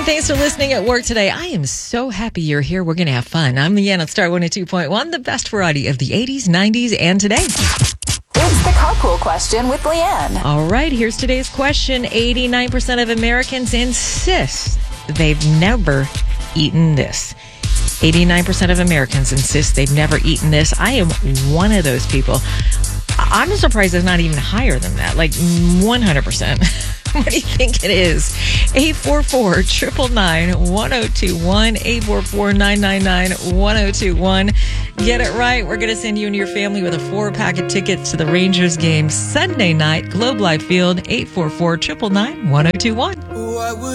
Thanks for listening at work today. I am so happy you're here. We're going to have fun. I'm Leanne at Star 102.1, the best variety of the 80s, 90s, and today. It's the carpool question with Leanne. All right, here's today's question. 89% of Americans insist they've never eaten this. 89% of Americans insist they've never eaten this. I am one of those people. I'm surprised it's not even higher than that, like 100%. What do you think it is? 844-999-1021, 844-999-1021. Get it right. We're going to send you and your family with a 4-pack of tickets to the Rangers game Sunday night, Globe Life Field, 844-999-1021.